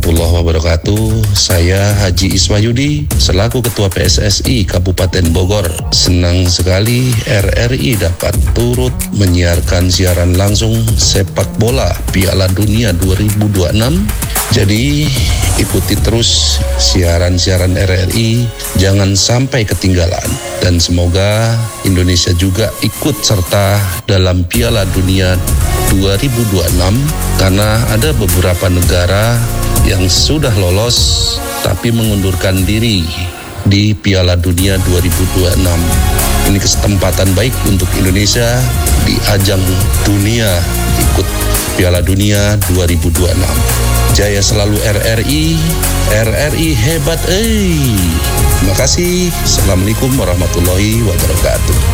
warahmatullahi wabarakatuh. Saya Haji Ismayudi selaku Ketua PSSI Kabupaten Bogor. Senang sekali RRI dapat turut menyiarkan siaran langsung sepak bola Piala Dunia 2026. Jadi ikuti terus siaran-siaran RRI, jangan sampai ketinggalan. Dan semoga Indonesia juga ikut serta dalam Piala Dunia 2026 karena ada beberapa negara yang sudah lolos tapi mengundurkan diri di Piala Dunia 2026. Ini kesempatan baik untuk Indonesia di ajang dunia ikut Piala Dunia 2026. Jaya selalu RRI, RRI hebat. Terima kasih. Assalamualaikum warahmatullahi wabarakatuh.